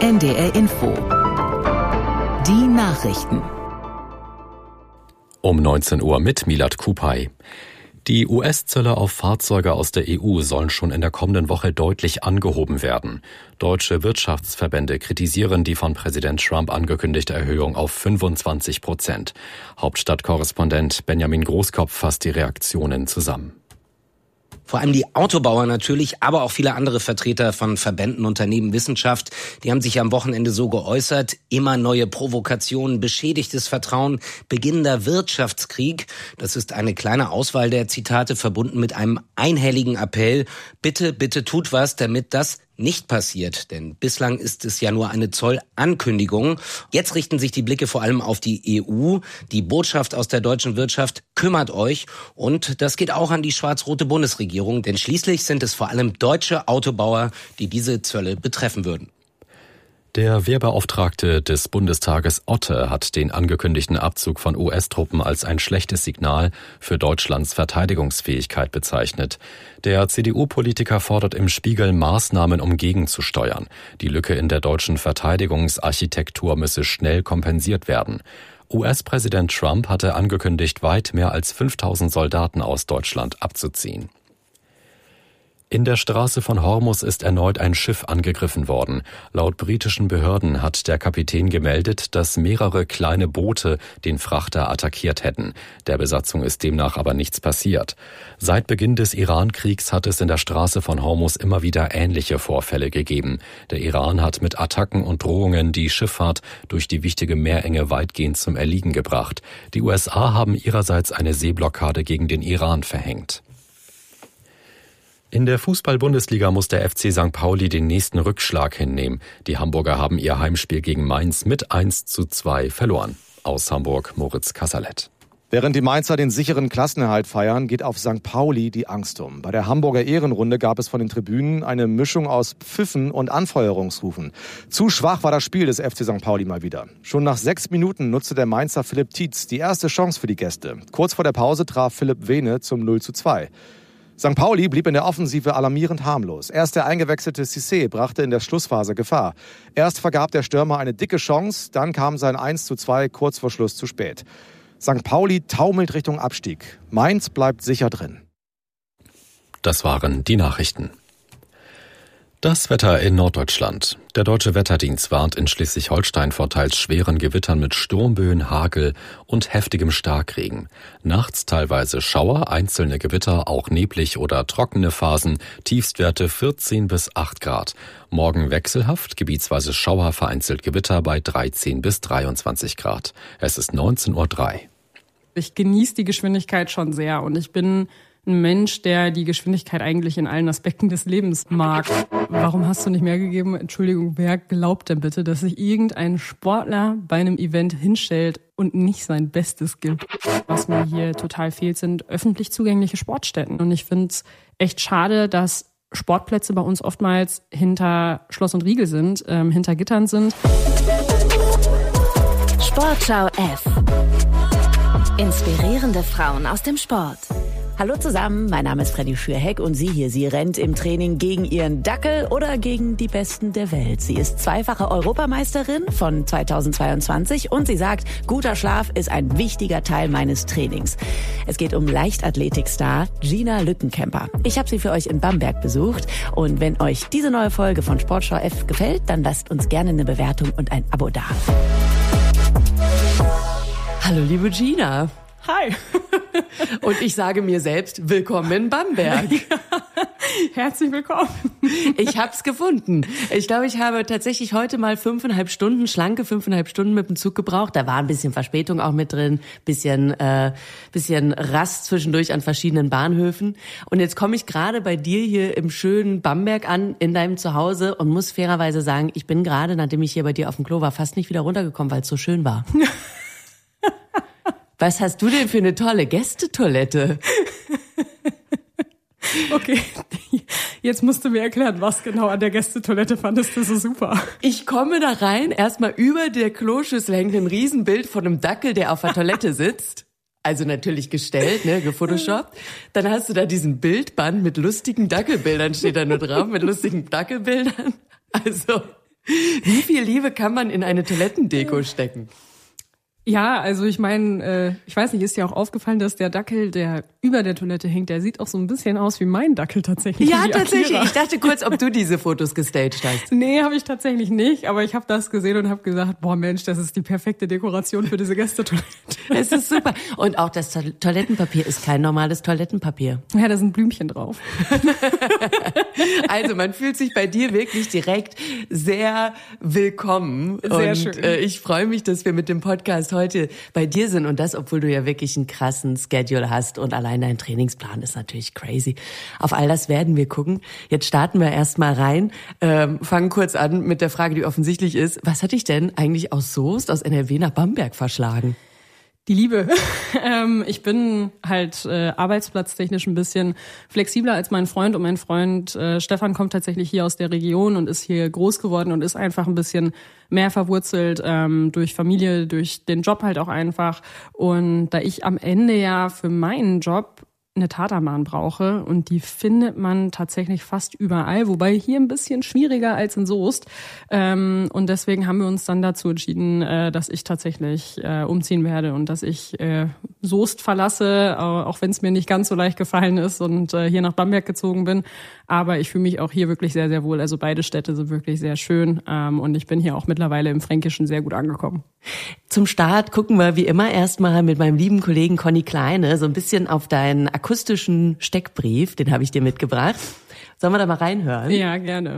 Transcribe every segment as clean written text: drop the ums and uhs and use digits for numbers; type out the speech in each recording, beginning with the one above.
NDR Info. Die Nachrichten. Um 19 Uhr mit Milad Kupay. Die US-Zölle auf Fahrzeuge aus der EU sollen schon in der kommenden Woche deutlich angehoben werden. Deutsche Wirtschaftsverbände kritisieren die von Präsident Trump angekündigte Erhöhung auf 25%. Hauptstadtkorrespondent Benjamin Großkopf fasst die Reaktionen zusammen. Vor allem die Autobauer natürlich, aber auch viele andere Vertreter von Verbänden, Unternehmen, Wissenschaft, die haben sich am Wochenende so geäußert. Immer neue Provokationen, beschädigtes Vertrauen, beginnender Wirtschaftskrieg. Das ist eine kleine Auswahl der Zitate, verbunden mit einem einhelligen Appell. Bitte, bitte tut was, damit das nicht passiert, denn bislang ist es ja nur eine Zollankündigung. Jetzt richten sich die Blicke vor allem auf die EU. Die Botschaft aus der deutschen Wirtschaft: kümmert euch. Und das geht auch an die schwarz-rote Bundesregierung, denn schließlich sind es vor allem deutsche Autobauer, die diese Zölle betreffen würden. Der Wehrbeauftragte des Bundestages Otte hat den angekündigten Abzug von US-Truppen als ein schlechtes Signal für Deutschlands Verteidigungsfähigkeit bezeichnet. Der CDU-Politiker fordert im Spiegel Maßnahmen, um gegenzusteuern. Die Lücke in der deutschen Verteidigungsarchitektur müsse schnell kompensiert werden. US-Präsident Trump hatte angekündigt, weit mehr als 5000 Soldaten aus Deutschland abzuziehen. In der Straße von Hormuz ist erneut ein Schiff angegriffen worden. Laut britischen Behörden hat der Kapitän gemeldet, dass mehrere kleine Boote den Frachter attackiert hätten. Der Besatzung ist demnach aber nichts passiert. Seit Beginn des Iran-Kriegs hat es in der Straße von Hormuz immer wieder ähnliche Vorfälle gegeben. Der Iran hat mit Attacken und Drohungen die Schifffahrt durch die wichtige Meerenge weitgehend zum Erliegen gebracht. Die USA haben ihrerseits eine Seeblockade gegen den Iran verhängt. In der Fußball-Bundesliga muss der FC St. Pauli den nächsten Rückschlag hinnehmen. Die Hamburger haben ihr Heimspiel gegen Mainz mit 1:2 verloren. Aus Hamburg Moritz Kasserlet. Während die Mainzer den sicheren Klassenerhalt feiern, geht auf St. Pauli die Angst um. Bei der Hamburger Ehrenrunde gab es von den Tribünen eine Mischung aus Pfiffen und Anfeuerungsrufen. Zu schwach war das Spiel des FC St. Pauli mal wieder. Schon nach 6 Minuten nutzte der Mainzer Philipp Tietz die erste Chance für die Gäste. Kurz vor der Pause traf Philipp Vene zum 0:2. St. Pauli blieb in der Offensive alarmierend harmlos. Erst der eingewechselte Cissé brachte in der Schlussphase Gefahr. Erst vergab der Stürmer eine dicke Chance, dann kam sein 1:2 kurz vor Schluss zu spät. St. Pauli taumelt Richtung Abstieg. Mainz bleibt sicher drin. Das waren die Nachrichten. Das Wetter in Norddeutschland. Der Deutsche Wetterdienst warnt in Schleswig-Holstein vor teils schweren Gewittern mit Sturmböen, Hagel und heftigem Starkregen. Nachts teilweise Schauer, einzelne Gewitter, auch neblig oder trockene Phasen, Tiefstwerte 14 bis 8 Grad. Morgen wechselhaft, gebietsweise Schauer, vereinzelt Gewitter bei 13 bis 23 Grad. Es ist 19:03 Uhr. Ich genieße die Geschwindigkeit schon sehr und ich bin ein Mensch, der die Geschwindigkeit eigentlich in allen Aspekten des Lebens mag. Warum hast du nicht mehr gegeben? Entschuldigung, wer glaubt denn bitte, dass sich irgendein Sportler bei einem Event hinstellt und nicht sein Bestes gibt? Was mir hier total fehlt, sind öffentlich zugängliche Sportstätten. Und ich finde es echt schade, dass Sportplätze bei uns oftmals hinter Schloss und Riegel sind, hinter Gittern sind. Sportschau F. Inspirierende Frauen aus dem Sport. Hallo zusammen, mein Name ist Freddy Schürheck und sie rennt im Training gegen ihren Dackel oder gegen die Besten der Welt. Sie ist zweifache Europameisterin von 2022 und sie sagt, guter Schlaf ist ein wichtiger Teil meines Trainings. Es geht um Leichtathletikstar Gina Lückenkämper. Ich habe sie für euch in Bamberg besucht und wenn euch diese neue Folge von Sportschau F gefällt, dann lasst uns gerne eine Bewertung und ein Abo da. Hallo liebe Gina. Hi. Und ich sage mir selbst, willkommen in Bamberg. Ja, herzlich willkommen. Ich hab's gefunden. Ich glaube, ich habe tatsächlich heute mal 5,5 Stunden, schlanke 5,5 Stunden mit dem Zug gebraucht. Da war ein bisschen Verspätung auch mit drin, bisschen Rast zwischendurch an verschiedenen Bahnhöfen. Und jetzt komme ich gerade bei dir hier im schönen Bamberg an, in deinem Zuhause und muss fairerweise sagen, ich bin gerade, nachdem ich hier bei dir auf dem Klo war, fast nicht wieder runtergekommen, weil es so schön war. Was hast du denn für eine tolle Gästetoilette? Okay, jetzt musst du mir erklären, was genau an der Gästetoilette fandest du so super. Ich komme da rein, erstmal über der Kloschüssel hängt ein Riesenbild von einem Dackel, der auf der Toilette sitzt. Also natürlich gestellt, gefotoshoppt. Dann hast du da diesen Bildband mit lustigen Dackelbildern, steht da nur drauf, mit lustigen Dackelbildern. Also Wie viel Liebe kann man in eine Toilettendeko stecken? Ja, also ich meine, ich weiß nicht, ist dir auch aufgefallen, dass der Dackel, der über der Toilette hängt, der sieht auch so ein bisschen aus wie mein Dackel tatsächlich. Ja, tatsächlich. Ich dachte kurz, ob du diese Fotos gestaged hast. Nee, habe ich tatsächlich nicht, aber ich habe das gesehen und habe gesagt, boah Mensch, das ist die perfekte Dekoration für diese Gästetoilette. Es ist super. Und auch das Toilettenpapier ist kein normales Toilettenpapier. Ja, da sind Blümchen drauf. Also man fühlt sich bei dir wirklich direkt sehr willkommen. Sehr und schön. Ich freue mich, dass wir mit dem Podcast heute bei dir sind und das, obwohl du ja wirklich einen krassen Schedule hast und allein dein Trainingsplan ist natürlich crazy. Auf all das werden wir gucken. Jetzt starten wir erstmal rein, fangen kurz an mit der Frage, die offensichtlich ist, was hat dich denn eigentlich aus Soest, aus NRW nach Bamberg verschlagen? Die Liebe. Ich bin halt arbeitsplatztechnisch ein bisschen flexibler als mein Freund und mein Freund Stefan kommt tatsächlich hier aus der Region und ist hier groß geworden und ist einfach ein bisschen mehr verwurzelt durch Familie, durch den Job halt auch einfach. Und da ich am Ende ja für meinen Job eine Tatabahn brauche und die findet man tatsächlich fast überall, wobei hier ein bisschen schwieriger als in Soest. Und deswegen haben wir uns dann dazu entschieden, dass ich tatsächlich umziehen werde und dass ich Soest verlasse, auch wenn es mir nicht ganz so leicht gefallen ist und hier nach Bamberg gezogen bin. Aber ich fühle mich auch hier wirklich sehr, sehr wohl. Also beide Städte sind wirklich sehr schön und ich bin hier auch mittlerweile im Fränkischen sehr gut angekommen. Zum Start gucken wir wie immer erstmal mit meinem lieben Kollegen Conny Kleine so ein bisschen auf deinen akustischen Steckbrief, den habe ich dir mitgebracht. Sollen wir da mal reinhören? Ja, gerne.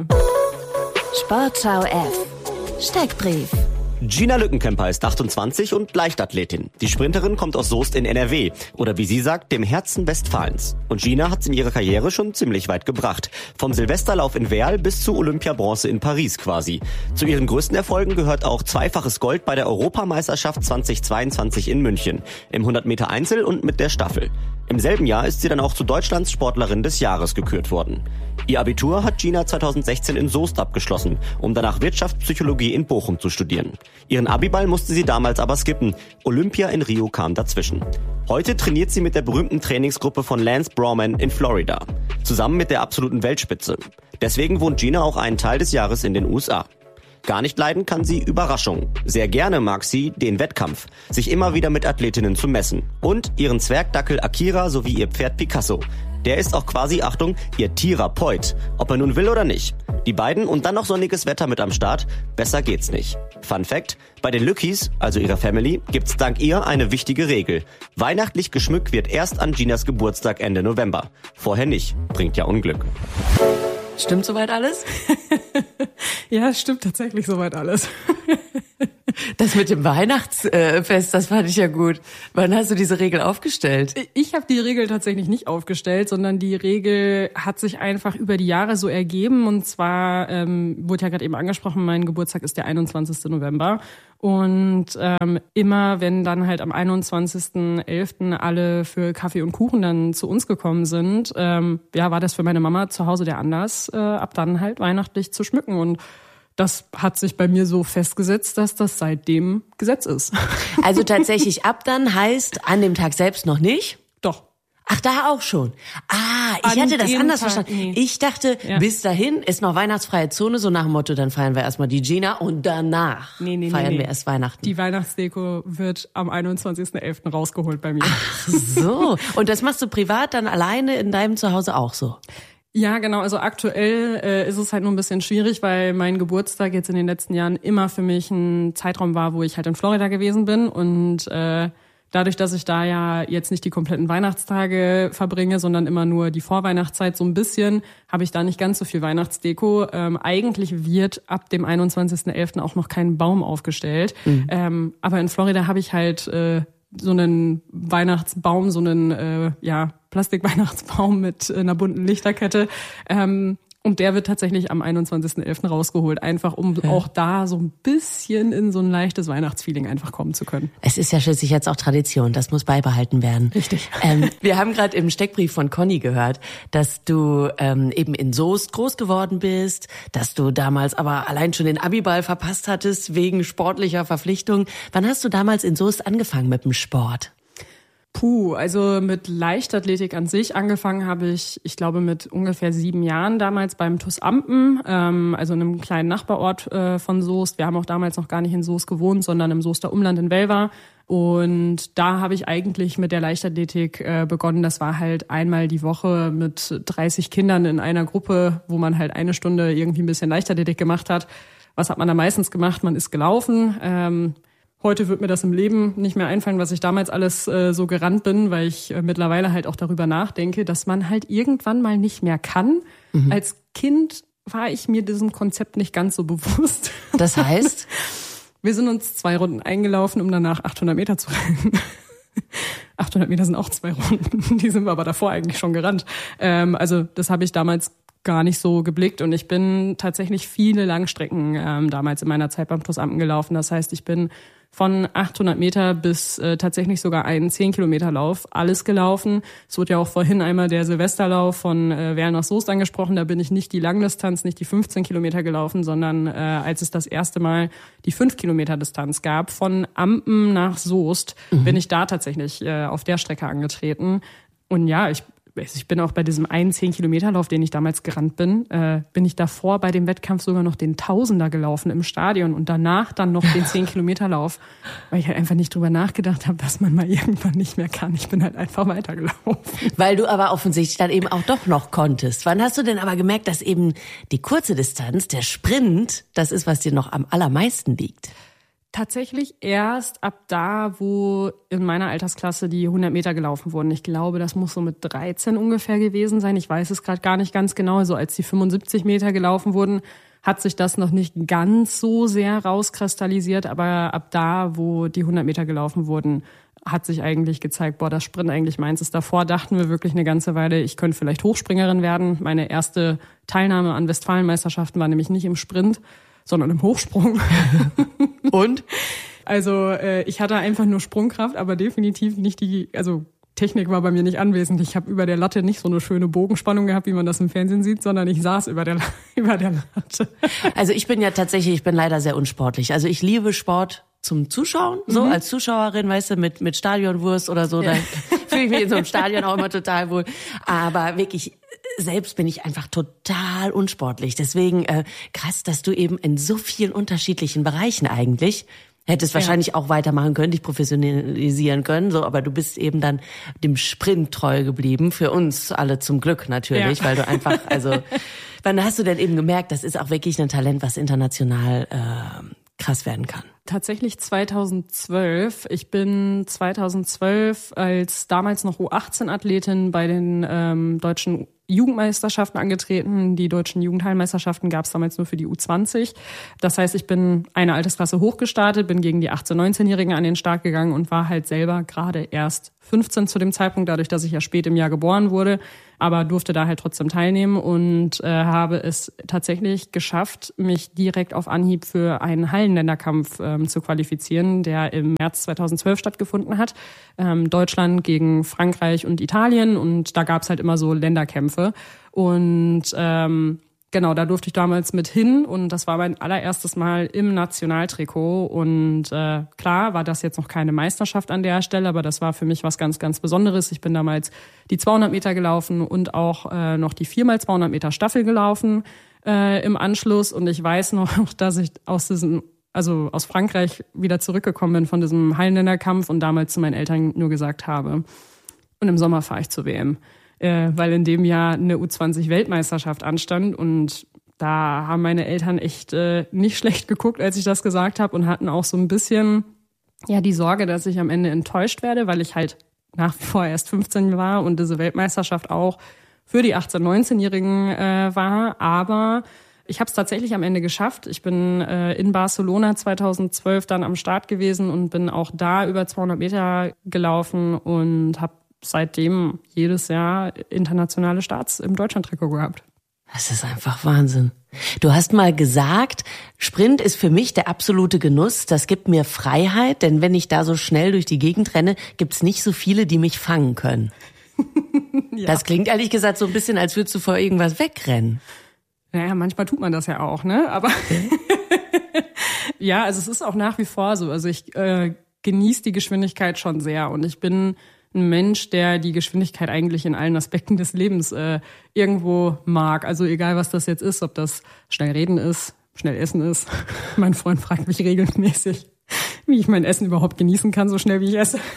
Sportschau F. Steckbrief. Gina Lückenkämper ist 28 und Leichtathletin. Die Sprinterin kommt aus Soest in NRW oder wie sie sagt, dem Herzen Westfalens. Und Gina hat's in ihrer Karriere schon ziemlich weit gebracht. Vom Silvesterlauf in Werl bis zu Olympiabronze in Paris quasi. Zu ihren größten Erfolgen gehört auch zweifaches Gold bei der Europameisterschaft 2022 in München. Im 100 Meter Einzel und mit der Staffel. Im selben Jahr ist sie dann auch zu Deutschlands Sportlerin des Jahres gekürt worden. Ihr Abitur hat Gina 2016 in Soest abgeschlossen, um danach Wirtschaftspsychologie in Bochum zu studieren. Ihren Abiball musste sie damals aber skippen. Olympia in Rio kam dazwischen. Heute trainiert sie mit der berühmten Trainingsgruppe von Lance Brawman in Florida. Zusammen mit der absoluten Weltspitze. Deswegen wohnt Gina auch einen Teil des Jahres in den USA. Gar nicht leiden kann sie Überraschung. Sehr gerne mag sie den Wettkampf, sich immer wieder mit Athletinnen zu messen. Und ihren Zwergdackel Akira sowie ihr Pferd Picasso. Der ist auch quasi, Achtung, ihr Therapeut. Ob er nun will oder nicht. Die beiden und dann noch sonniges Wetter mit am Start. Besser geht's nicht. Fun Fact, bei den Lückis, also ihrer Family, gibt's dank ihr eine wichtige Regel. Weihnachtlich geschmückt wird erst an Ginas Geburtstag Ende November. Vorher nicht. Bringt ja Unglück. Stimmt soweit alles? Ja, es stimmt tatsächlich soweit alles. Das mit dem Weihnachtsfest, das fand ich ja gut. Wann hast du diese Regel aufgestellt? Ich habe die Regel tatsächlich nicht aufgestellt, sondern die Regel hat sich einfach über die Jahre so ergeben. Und zwar, wurde ja gerade eben angesprochen, mein Geburtstag ist der 21. November. Und immer wenn dann halt am 21.11. alle für Kaffee und Kuchen dann zu uns gekommen sind, war das für meine Mama zu Hause der Anlass, ab dann halt weihnachtlich zu schmücken. Und das hat sich bei mir so festgesetzt, dass das seitdem Gesetz ist. Also tatsächlich ab dann heißt an dem Tag selbst noch nicht? Doch. Ach, da auch schon. Ich hatte das anders verstanden. Nee. Ich dachte, bis dahin ist noch weihnachtsfreie Zone, so nach dem Motto, dann feiern wir erstmal die Gina und danach feiern wir erst Weihnachten. Die Weihnachtsdeko wird am 21.11. rausgeholt bei mir. Ach so. Und das machst du privat dann alleine in deinem Zuhause auch so? Ja, genau. Also aktuell ist es halt nur ein bisschen schwierig, weil mein Geburtstag jetzt in den letzten Jahren immer für mich ein Zeitraum war, wo ich halt in Florida gewesen bin. Und dadurch, dass ich da ja jetzt nicht die kompletten Weihnachtstage verbringe, sondern immer nur die Vorweihnachtszeit so ein bisschen, habe ich da nicht ganz so viel Weihnachtsdeko. Eigentlich wird ab dem 21.11. auch noch kein Baum aufgestellt. Aber in Florida habe ich halt so einen Weihnachtsbaum, so einen Plastikweihnachtsbaum mit einer bunten Lichterkette. Und der wird tatsächlich am 21.11. rausgeholt, einfach um auch da so ein bisschen in so ein leichtes Weihnachtsfeeling einfach kommen zu können. Es ist ja schließlich jetzt auch Tradition, das muss beibehalten werden. Richtig. Wir haben gerade im Steckbrief von Conny gehört, dass du eben in Soest groß geworden bist, dass du damals aber allein schon den Abiball verpasst hattest wegen sportlicher Verpflichtung. Wann hast du damals in Soest angefangen mit dem Sport? Also mit Leichtathletik an sich angefangen habe ich glaube mit ungefähr 7 Jahren damals beim TuS Ampen, also einem kleinen Nachbarort von Soest. Wir haben auch damals noch gar nicht in Soest gewohnt, sondern im Soester Umland in Welver. Und da habe ich eigentlich mit der Leichtathletik begonnen. Das war halt einmal die Woche mit 30 Kindern in einer Gruppe, wo man halt 1 Stunde irgendwie ein bisschen Leichtathletik gemacht hat. Was hat man da meistens gemacht? Man ist gelaufen. Heute wird mir das im Leben nicht mehr einfallen, was ich damals alles so gerannt bin, weil ich mittlerweile halt auch darüber nachdenke, dass man halt irgendwann mal nicht mehr kann. Mhm. Als Kind war ich mir diesem Konzept nicht ganz so bewusst. Das heißt? Wir sind uns 2 Runden eingelaufen, um danach 800 Meter zu rennen. 800 Meter sind auch 2 Runden, die sind wir aber davor eigentlich schon gerannt. Also das habe ich damals gar nicht so geblickt und ich bin tatsächlich viele Langstrecken damals in meiner Zeit beim TuS Ampen gelaufen. Das heißt, ich bin von 800 Meter bis tatsächlich sogar einen 10-Kilometer-Lauf alles gelaufen. Es wurde ja auch vorhin einmal der Silvesterlauf von Werl nach Soest angesprochen. Da bin ich nicht die Langdistanz, nicht die 15 Kilometer gelaufen, sondern als es das erste Mal die 5-Kilometer-Distanz gab, von Ampen nach Soest, bin ich da tatsächlich auf der Strecke angetreten. Und ja, ich bin auch bei diesem einen 10-Kilometer-Lauf, den ich damals gerannt bin, bin ich davor bei dem Wettkampf sogar noch den Tausender gelaufen im Stadion und danach dann noch den 10-Kilometer-Lauf, weil ich halt einfach nicht drüber nachgedacht habe, dass man mal irgendwann nicht mehr kann. Ich bin halt einfach weitergelaufen. Weil du aber offensichtlich dann eben auch doch noch konntest. Wann hast du denn aber gemerkt, dass eben die kurze Distanz, der Sprint, das ist, was dir noch am allermeisten liegt? Tatsächlich erst ab da, wo in meiner Altersklasse die 100 Meter gelaufen wurden. Ich glaube, das muss so mit 13 ungefähr gewesen sein. Ich weiß es gerade gar nicht ganz genau. Also als die 75 Meter gelaufen wurden, hat sich das noch nicht ganz so sehr rauskristallisiert. Aber ab da, wo die 100 Meter gelaufen wurden, hat sich eigentlich gezeigt, das Sprint eigentlich meins ist. Davor dachten wir wirklich eine ganze Weile, ich könnte vielleicht Hochspringerin werden. Meine erste Teilnahme an Westfalenmeisterschaften war nämlich nicht im Sprint, sondern im Hochsprung. Und? Also ich hatte einfach nur Sprungkraft, aber definitiv nicht Technik war bei mir nicht anwesend. Ich habe über der Latte nicht so eine schöne Bogenspannung gehabt, wie man das im Fernsehen sieht, sondern ich saß über der Latte. Also ich bin leider sehr unsportlich. Also ich liebe Sport zum Zuschauen, so als Zuschauerin, weißt du, mit Stadionwurst oder so, da fühle ich mich in so einem Stadion auch immer total wohl. Aber wirklich, selbst bin ich einfach total unsportlich. Deswegen krass, dass du eben in so vielen unterschiedlichen Bereichen eigentlich hättest wahrscheinlich auch weitermachen können, dich professionalisieren können, so, aber du bist eben dann dem Sprint treu geblieben, für uns alle zum Glück natürlich, weil du einfach, wann hast du denn eben gemerkt, das ist auch wirklich ein Talent, was international krass werden kann? Tatsächlich 2012. Ich bin 2012 als damals noch U18-Athletin bei den deutschen Jugendmeisterschaften angetreten. Die deutschen Jugendhallenmeisterschaften gab es damals nur für die U20. Das heißt, ich bin eine Altersklasse hochgestartet, bin gegen die 18-, 19-Jährigen an den Start gegangen und war halt selber gerade erst 15 zu dem Zeitpunkt, dadurch, dass ich ja spät im Jahr geboren wurde, aber durfte da halt trotzdem teilnehmen und habe es tatsächlich geschafft, mich direkt auf Anhieb für einen Hallenländerkampf zu qualifizieren, der im März 2012 stattgefunden hat. Deutschland gegen Frankreich und Italien und da gab es halt immer so Länderkämpfe und genau, da durfte ich damals mit hin und das war mein allererstes Mal im Nationaltrikot und klar war das jetzt noch keine Meisterschaft an der Stelle, aber das war für mich was ganz, ganz Besonderes. Ich bin damals die 200 Meter gelaufen und auch noch die 4x200 Meter Staffel gelaufen im Anschluss und ich weiß noch, dass ich aus Frankreich wieder zurückgekommen bin von diesem Hallenländerkampf und damals zu meinen Eltern nur gesagt habe, und im Sommer fahre ich zur WM. Weil in dem Jahr eine U20-Weltmeisterschaft anstand und da haben meine Eltern echt nicht schlecht geguckt, als ich das gesagt habe und hatten auch so ein bisschen die Sorge, dass ich am Ende enttäuscht werde, weil ich halt nach wie vor erst 15 war und diese Weltmeisterschaft auch für die 18-, 19-Jährigen war, aber ich habe es tatsächlich am Ende geschafft. Ich bin in Barcelona 2012 dann am Start gewesen und bin auch da über 200 Meter gelaufen und habe seitdem jedes Jahr internationale Starts im Deutschlandtrikot gehabt. Das ist einfach Wahnsinn. Du hast mal gesagt, Sprint ist für mich der absolute Genuss. Das gibt mir Freiheit, denn wenn ich da so schnell durch die Gegend renne, gibt's nicht so viele, die mich fangen können. Ja. Das klingt ehrlich gesagt so ein bisschen, als würdest du vor irgendwas wegrennen. Naja, manchmal tut man das ja auch, ne? Aber ja, also es ist auch nach wie vor so. Also ich genieße die Geschwindigkeit schon sehr und ich bin ein Mensch, der die Geschwindigkeit eigentlich in allen Aspekten des Lebens irgendwo mag. Also egal, was das jetzt ist, ob das schnell reden ist, schnell essen ist. Mein Freund fragt mich regelmäßig, wie ich mein Essen überhaupt genießen kann, so schnell wie ich esse.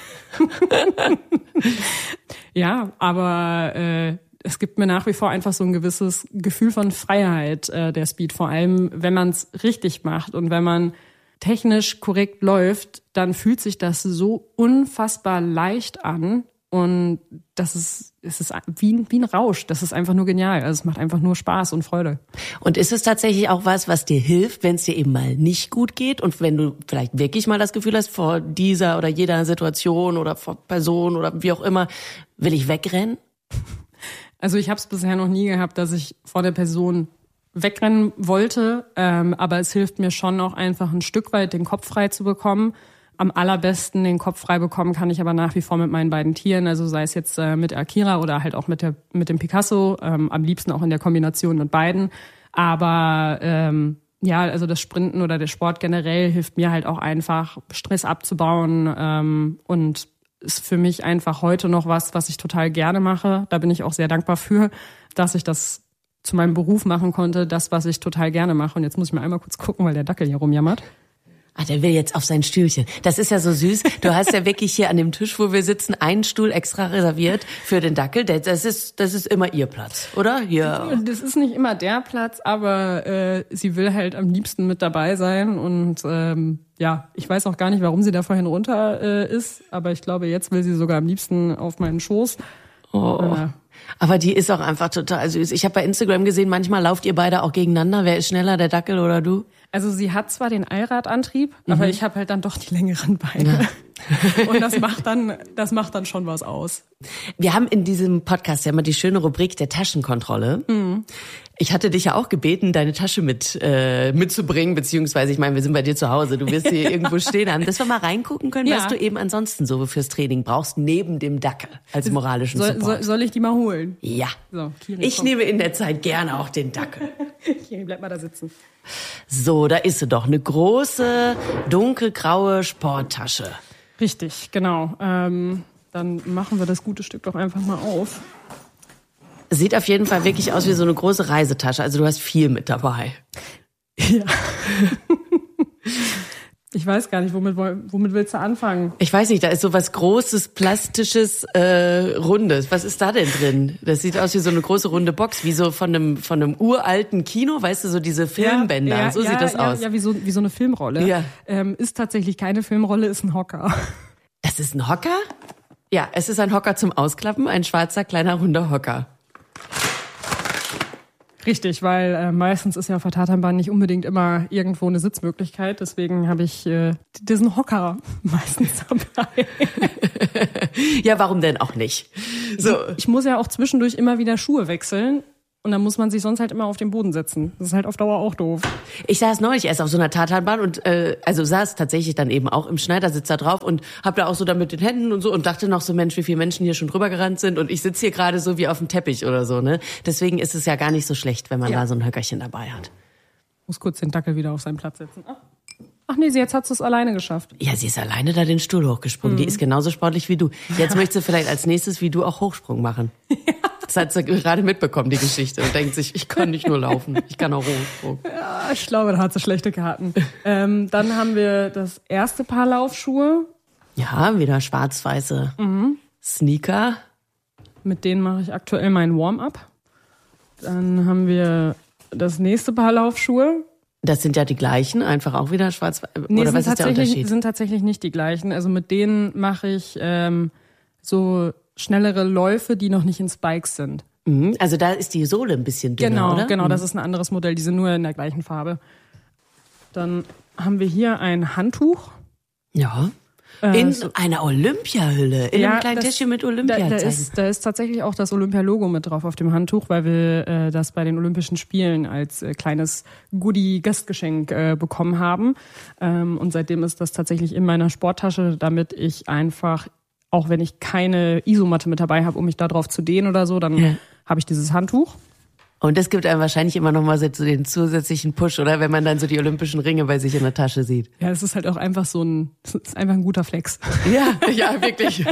Ja, aber es gibt mir nach wie vor einfach so ein gewisses Gefühl von Freiheit, der Speed. Vor allem, wenn man es richtig macht und wenn man technisch korrekt läuft, dann fühlt sich das so unfassbar leicht an. Und es ist wie ein Rausch. Das ist einfach nur genial. Also es macht einfach nur Spaß und Freude. Und ist es tatsächlich auch was dir hilft, wenn es dir eben mal nicht gut geht und wenn du vielleicht wirklich mal das Gefühl hast, vor dieser oder jeder Situation oder vor Person oder wie auch immer, will ich wegrennen? Also ich habe es bisher noch nie gehabt, dass ich vor der Person wegrennen wollte, aber es hilft mir schon auch einfach ein Stück weit den Kopf frei zu bekommen. Am allerbesten den Kopf frei bekommen kann ich aber nach wie vor mit meinen beiden Tieren, also sei es jetzt mit Akira oder halt auch mit dem Picasso, am liebsten auch in der Kombination mit beiden. Aber ja, also das Sprinten oder der Sport generell hilft mir halt auch einfach, Stress abzubauen und ist für mich einfach heute noch was ich total gerne mache. Da bin ich auch sehr dankbar für, dass ich das zu meinem Beruf machen konnte, das, was ich total gerne mache. Und jetzt muss ich mal einmal kurz gucken, weil der Dackel hier rumjammert. Ah, der will jetzt auf sein Stühlchen. Das ist ja so süß. Du hast ja wirklich hier an dem Tisch, wo wir sitzen, einen Stuhl extra reserviert für den Dackel. Das ist immer ihr Platz, oder? Hier. Das ist nicht immer der Platz, aber sie will halt am liebsten mit dabei sein. Und ja, ich weiß auch gar nicht, warum sie da vorhin runter ist. Aber ich glaube, jetzt will sie sogar am liebsten auf meinen Schoß. Oh. Aber die ist auch einfach total süß. Ich habe bei Instagram gesehen, manchmal lauft ihr beide auch gegeneinander. Wer ist schneller, der Dackel oder du? Also sie hat zwar den Allradantrieb, aber ich habe halt dann doch die längeren Beine. Ja. Und das macht dann schon was aus. Wir haben in diesem Podcast ja immer die schöne Rubrik der Taschenkontrolle. Mhm. Ich hatte dich ja auch gebeten, deine Tasche mitzubringen, beziehungsweise, ich meine, wir sind bei dir zu Hause, du wirst hier irgendwo stehen haben, dass wir mal reingucken können, was du eben ansonsten so fürs Training brauchst, neben dem Dackel als moralischen Support. Soll ich die mal holen? Ja. So, Kiri, ich nehme in der Zeit gerne auch den Dackel. Kiri, bleib mal da sitzen. So, da ist sie doch, eine große, dunkelgraue Sporttasche. Richtig, genau. Dann machen wir das gute Stück doch einfach mal auf. Sieht auf jeden Fall wirklich aus wie so eine große Reisetasche. Also du hast viel mit dabei. Ja. Ich weiß gar nicht, womit willst du anfangen? Ich weiß nicht, da ist so was Großes, Plastisches, Rundes. Was ist da denn drin? Das sieht aus wie so eine große runde Box, wie so von einem uralten Kino, weißt du, so diese Filmbänder. Ja, so sieht das aus. Ja, wie so eine Filmrolle. Ja. Ist tatsächlich keine Filmrolle, ist ein Hocker. Das ist ein Hocker? Ja, es ist ein Hocker zum Ausklappen, ein schwarzer, kleiner, runder Hocker. Richtig, weil meistens ist ja auf der Tatanbahn nicht unbedingt immer irgendwo eine Sitzmöglichkeit. Deswegen habe ich diesen Hocker meistens dabei. Ja, warum denn auch nicht? So. Ich muss ja auch zwischendurch immer wieder Schuhe wechseln. Und dann muss man sich sonst halt immer auf den Boden setzen. Das ist halt auf Dauer auch doof. Ich saß neulich erst auf so einer Tatanbahn und saß tatsächlich dann eben auch im Schneidersitz da drauf und hab da auch so dann mit den Händen und so und dachte noch so, Mensch, wie viele Menschen hier schon drüber gerannt sind und ich sitze hier gerade so wie auf dem Teppich oder so, ne? Deswegen ist es ja gar nicht so schlecht, wenn man da so ein Höckerchen dabei hat. Muss kurz den Dackel wieder auf seinen Platz setzen. Ach nee, jetzt hat es alleine geschafft. Ja, sie ist alleine da den Stuhl hochgesprungen. Die ist genauso sportlich wie du. Jetzt möchtest du vielleicht als nächstes wie du auch Hochsprung machen. Ja. Das hat sie gerade mitbekommen, die Geschichte. Und denkt sich, ich kann nicht nur laufen, ich kann auch Hochsprung. Ja, ich glaube, da hat sie schlechte Karten. Dann haben wir das erste Paar Laufschuhe. Ja, wieder schwarz-weiße Sneaker. Mit denen mache ich aktuell meinen Warm-up. Dann haben wir das nächste Paar Laufschuhe. Das sind ja die gleichen, einfach auch wieder schwarz. Nee, oder was ist der Unterschied? Sind tatsächlich nicht die gleichen. Also mit denen mache ich so schnellere Läufe, die noch nicht in Spikes sind. Also da ist die Sohle ein bisschen dünner, oder? Genau, das ist ein anderes Modell. Die sind nur in der gleichen Farbe. Dann haben wir hier ein Handtuch. Ja. In einer Olympiahülle, in einem kleinen Täschchen mit Olympiazeichen. Da ist tatsächlich auch das Olympia-Logo mit drauf auf dem Handtuch, weil wir das bei den Olympischen Spielen als kleines Goodie-Gastgeschenk bekommen haben. Und seitdem ist das tatsächlich in meiner Sporttasche, damit ich einfach, auch wenn ich keine Isomatte mit dabei habe, um mich da drauf zu dehnen oder so, dann habe ich dieses Handtuch. Und das gibt einem wahrscheinlich immer noch mal so den zusätzlichen Push, oder? Wenn man dann so die olympischen Ringe bei sich in der Tasche sieht. Ja, es ist halt auch einfach es ist einfach ein guter Flex. Ja, wirklich.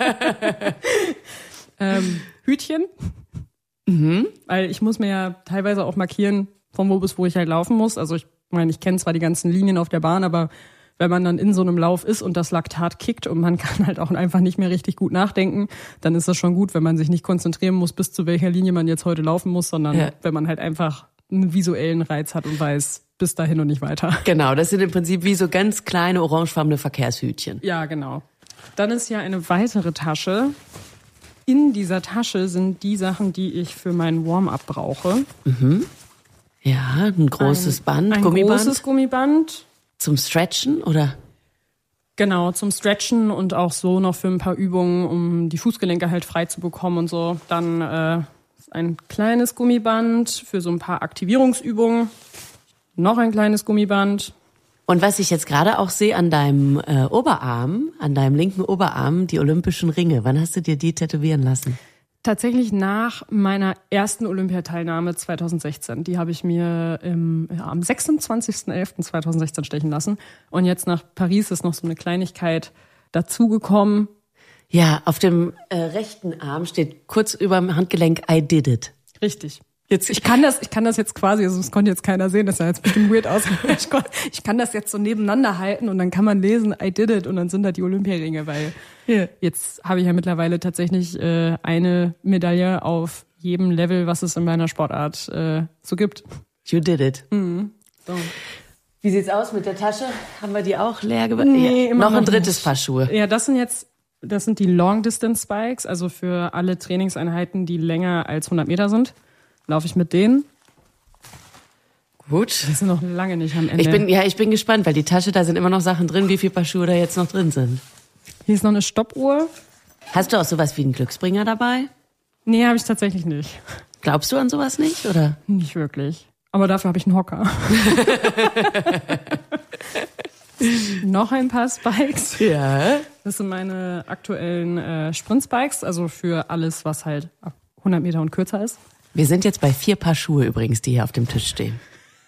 Hütchen. Weil ich muss mir ja teilweise auch markieren, von wo bis wo ich halt laufen muss. Also ich meine, ich kenne zwar die ganzen Linien auf der Bahn, aber wenn man dann in so einem Lauf ist und das Laktat kickt und man kann halt auch einfach nicht mehr richtig gut nachdenken, dann ist das schon gut, wenn man sich nicht konzentrieren muss, bis zu welcher Linie man jetzt heute laufen muss, sondern wenn man halt einfach einen visuellen Reiz hat und weiß, bis dahin und nicht weiter. Genau, das sind im Prinzip wie so ganz kleine orangefarbene Verkehrshütchen. Ja, genau. Dann ist ja eine weitere Tasche. In dieser Tasche sind die Sachen, die ich für meinen Warm-up brauche. Ja, ein großes Band, ein Gummiband. Großes Gummiband. Zum Stretchen, oder? Genau, zum Stretchen und auch so noch für ein paar Übungen, um die Fußgelenke halt frei zu bekommen und so. Dann ein kleines Gummiband für so ein paar Aktivierungsübungen. Noch ein kleines Gummiband. Und was ich jetzt gerade auch sehe an deinem Oberarm, an deinem linken Oberarm, die olympischen Ringe. Wann hast du dir die tätowieren lassen? Tatsächlich nach meiner ersten Olympiateilnahme 2016. Die habe ich mir am 26.11.2016 stechen lassen. Und jetzt nach Paris ist noch so eine Kleinigkeit dazugekommen. Ja, auf dem rechten Arm steht kurz über dem Handgelenk I did it. Richtig. Jetzt, ich kann das jetzt quasi, also das konnte jetzt keiner sehen, das sah jetzt bestimmt weird aus. Ich kann das jetzt so nebeneinander halten und dann kann man lesen, I did it, und dann sind da die Olympiaringe, weil jetzt habe ich ja mittlerweile tatsächlich eine Medaille auf jedem Level, was es in meiner Sportart so gibt. You did it. So. Wie sieht's aus mit der Tasche? Haben wir die auch leer gemacht? Nee, immer noch ein drittes nicht. Paar Schuhe. Ja, das sind die Long Distance Spikes, also für alle Trainingseinheiten, die länger als 100 Meter sind. Laufe ich mit denen. Gut. Wir sind noch lange nicht am Ende. Ich bin gespannt, weil die Tasche, da sind immer noch Sachen drin, wie viele Paar Schuhe da jetzt noch drin sind. Hier ist noch eine Stoppuhr. Hast du auch sowas wie einen Glücksbringer dabei? Nee, habe ich tatsächlich nicht. Glaubst du an sowas nicht, oder? Nicht wirklich. Aber dafür habe ich einen Hocker. Noch ein paar Spikes. Ja. Das sind meine aktuellen Sprint-Spikes, also für alles, was halt 100 Meter und kürzer ist. Wir sind jetzt bei 4 Paar Schuhe übrigens, die hier auf dem Tisch stehen.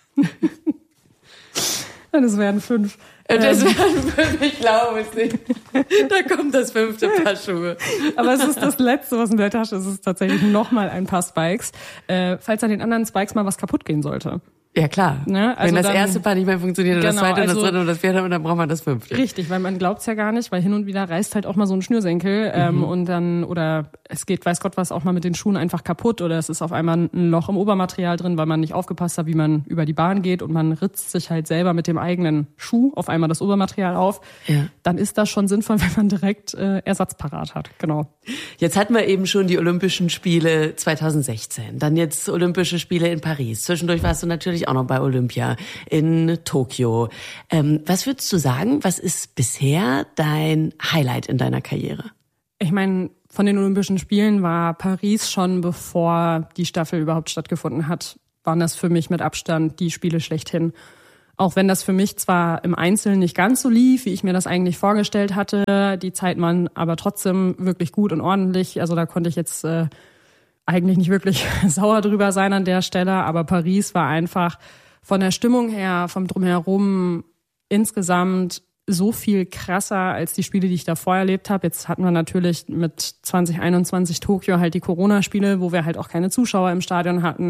Das werden 5. Das werden 5, ich glaube es nicht. Da kommt das 5. Paar Schuhe. Aber es ist das Letzte, was in der Tasche ist. Es ist tatsächlich nochmal ein paar Spikes. Falls an den anderen Spikes mal was kaputt gehen sollte. Ja, klar. Ne? Also wenn das dann, erste Paar nicht mehr funktioniert, genau, das zweite und das also, dritte und das vierte, und dann braucht man das 5. Richtig, weil man glaubt's ja gar nicht, weil hin und wieder reißt halt auch mal so ein Schnürsenkel und dann, oder es geht, weiß Gott was, auch mal mit den Schuhen einfach kaputt, oder es ist auf einmal ein Loch im Obermaterial drin, weil man nicht aufgepasst hat, wie man über die Bahn geht, und man ritzt sich halt selber mit dem eigenen Schuh auf einmal das Obermaterial auf. Ja. Dann ist das schon sinnvoll, wenn man direkt Ersatz parat hat. Genau. Jetzt hatten wir eben schon die Olympischen Spiele 2016, dann jetzt Olympische Spiele in Paris. Zwischendurch warst du natürlich auch noch bei Olympia in Tokio. Was würdest du sagen, was ist bisher dein Highlight in deiner Karriere? Ich meine, von den Olympischen Spielen war Paris schon, bevor die Staffel überhaupt stattgefunden hat, waren das für mich mit Abstand die Spiele schlechthin. Auch wenn das für mich zwar im Einzelnen nicht ganz so lief, wie ich mir das eigentlich vorgestellt hatte, die Zeit waren aber trotzdem wirklich gut und ordentlich. Also da konnte ich jetzt eigentlich nicht wirklich sauer drüber sein an der Stelle, aber Paris war einfach von der Stimmung her, vom Drumherum insgesamt so viel krasser als die Spiele, die ich davor erlebt habe. Jetzt hatten wir natürlich mit 2021 Tokio halt die Corona-Spiele, wo wir halt auch keine Zuschauer im Stadion hatten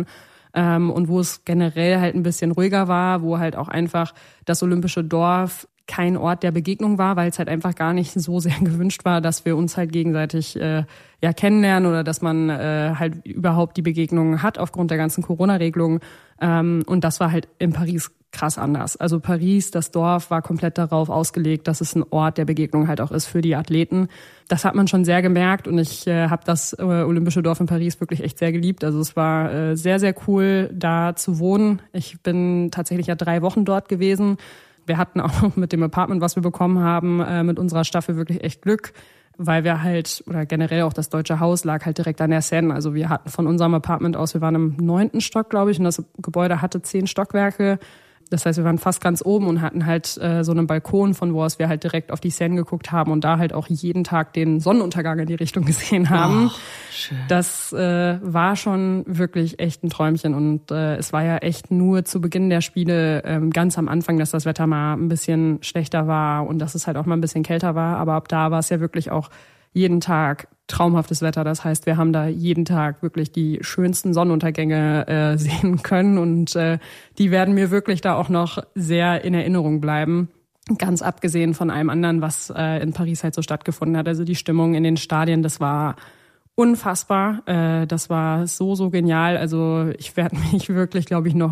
und wo es generell halt ein bisschen ruhiger war, wo halt auch einfach das Olympische Dorf kein Ort der Begegnung war, weil es halt einfach gar nicht so sehr gewünscht war, dass wir uns halt gegenseitig kennenlernen oder dass man halt überhaupt die Begegnungen hat aufgrund der ganzen Corona-Regelungen. Und das war halt in Paris krass anders. Also Paris, das Dorf, war komplett darauf ausgelegt, dass es ein Ort der Begegnung halt auch ist für die Athleten. Das hat man schon sehr gemerkt, und ich habe das Olympische Dorf in Paris wirklich echt sehr geliebt. Also es war sehr, sehr cool, da zu wohnen. Ich bin tatsächlich ja 3 Wochen dort gewesen. Wir hatten auch mit dem Apartment, was wir bekommen haben, mit unserer Staffel wirklich echt Glück, weil wir halt, oder generell auch das Deutsche Haus lag halt direkt an der Seine. Also wir hatten von unserem Apartment aus, wir waren im 9. Stock, glaube ich, und das Gebäude hatte 10 Stockwerke. Das heißt, wir waren fast ganz oben und hatten halt so einen Balkon, von wo aus wir halt direkt auf die Seine geguckt haben und da halt auch jeden Tag den Sonnenuntergang in die Richtung gesehen haben. Schön. Das war schon wirklich echt ein Träumchen und es war ja echt nur zu Beginn der Spiele ganz am Anfang, dass das Wetter mal ein bisschen schlechter war und dass es halt auch mal ein bisschen kälter war. Aber ab da war es ja wirklich auch jeden Tag traumhaftes Wetter. Das heißt, wir haben da jeden Tag wirklich die schönsten Sonnenuntergänge sehen können und die werden mir wirklich da auch noch sehr in Erinnerung bleiben. Ganz abgesehen von allem anderen, was in Paris halt so stattgefunden hat. Also die Stimmung in den Stadien, das war unfassbar. Das war so genial. Also ich werde mich wirklich, glaube ich, noch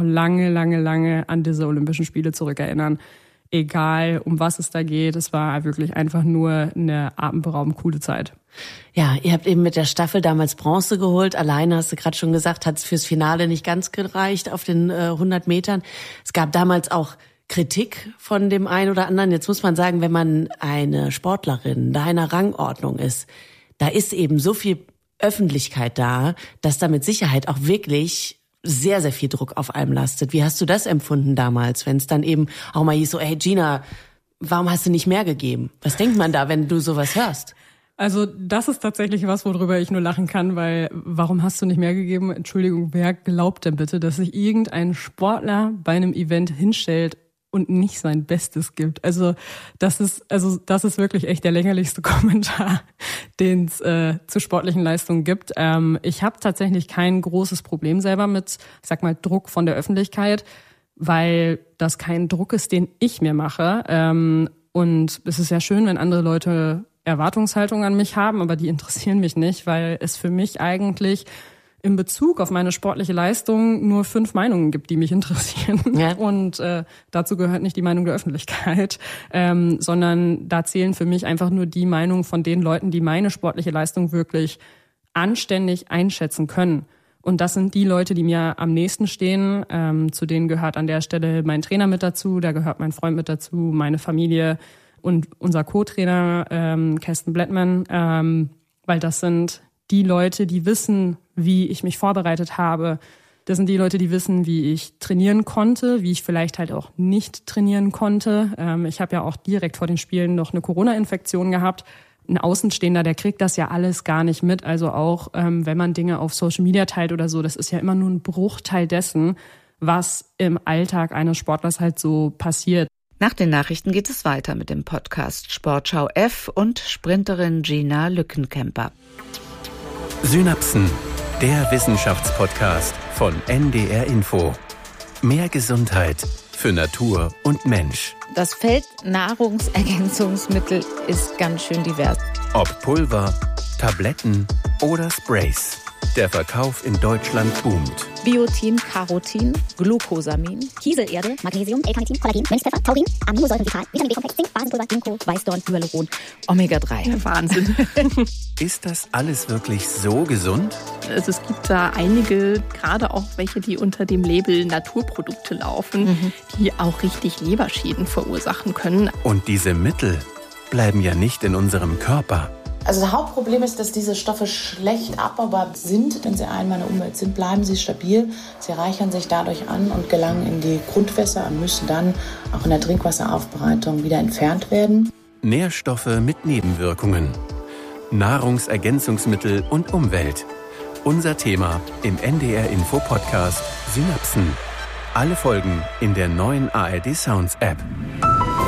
lange an diese Olympischen Spiele zurückerinnern. Egal, um was es da geht. Es war wirklich einfach nur eine atemberaubend coole Zeit. Ja, ihr habt eben mit der Staffel damals Bronze geholt. Alleine, hast du gerade schon gesagt, hat es fürs Finale nicht ganz gereicht auf den 100 Metern. Es gab damals auch Kritik von dem einen oder anderen. Jetzt muss man sagen, wenn man eine Sportlerin deiner Rangordnung ist, da ist eben so viel Öffentlichkeit da, dass da mit Sicherheit auch wirklich sehr, sehr viel Druck auf einem lastet. Wie hast du das empfunden damals, wenn es dann eben auch mal hieß so, hey Gina, warum hast du nicht mehr gegeben? Was denkt man da, wenn du sowas hörst? Also das ist tatsächlich was, worüber ich nur lachen kann, weil warum hast du nicht mehr gegeben? Entschuldigung, wer glaubt denn bitte, dass sich irgendein Sportler bei einem Event hinstellt und nicht sein Bestes gibt? Also das ist wirklich echt der lächerlichste Kommentar, den es zu sportlichen Leistungen gibt. Ich habe tatsächlich kein großes Problem selber mit, ich sag mal, Druck von der Öffentlichkeit, weil das kein Druck ist, den ich mir mache. Und es ist ja schön, wenn andere Leute Erwartungshaltung an mich haben, aber die interessieren mich nicht, weil es für mich eigentlich in Bezug auf meine sportliche Leistung nur 5 Meinungen gibt, die mich interessieren. Ja. Und dazu gehört nicht die Meinung der Öffentlichkeit, sondern da zählen für mich einfach nur die Meinungen von den Leuten, die meine sportliche Leistung wirklich anständig einschätzen können. Und das sind die Leute, die mir am nächsten stehen. Zu denen gehört an der Stelle mein Trainer mit dazu, da gehört mein Freund mit dazu, meine Familie und unser Co-Trainer Kirsten Blettmann, weil das sind die Leute, die wissen, wie ich mich vorbereitet habe. Das sind die Leute, die wissen, wie ich trainieren konnte, wie ich vielleicht halt auch nicht trainieren konnte. Ich habe ja auch direkt vor den Spielen noch eine Corona-Infektion gehabt. Ein Außenstehender, der kriegt das ja alles gar nicht mit. Also auch, wenn man Dinge auf Social Media teilt oder so, das ist ja immer nur ein Bruchteil dessen, was im Alltag eines Sportlers halt so passiert. Nach den Nachrichten geht es weiter mit dem Podcast Sportschau F und Sprinterin Gina Lückenkämper. Synapsen, der Wissenschaftspodcast von NDR Info. Mehr Gesundheit für Natur und Mensch. Das Feld Nahrungsergänzungsmittel ist ganz schön divers. Ob Pulver, Tabletten oder Sprays. Der Verkauf in Deutschland boomt. Biotin, Carotin, Glucosamin, Kieselerde, Magnesium, L-Carnitin, Kollagen, Mönchspfeffer, Taurin, Aminosäurevital, Vitamin B-Komplex, Zink, Basenpulver, Ginkgo, Weißdorn, Hyaluron, Omega-3. Wahnsinn. Ist das alles wirklich so gesund? Also es gibt da einige, gerade auch welche, die unter dem Label Naturprodukte laufen, die auch richtig Leberschäden verursachen können. Und diese Mittel bleiben ja nicht in unserem Körper. Also das Hauptproblem ist, dass diese Stoffe schlecht abbaubar sind. Wenn sie einmal in der Umwelt sind, bleiben sie stabil. Sie reichern sich dadurch an und gelangen in die Grundwässer und müssen dann auch in der Trinkwasseraufbereitung wieder entfernt werden. Nährstoffe mit Nebenwirkungen. Nahrungsergänzungsmittel und Umwelt. Unser Thema im NDR Info Podcast Synapsen. Alle Folgen in der neuen ARD Sounds App.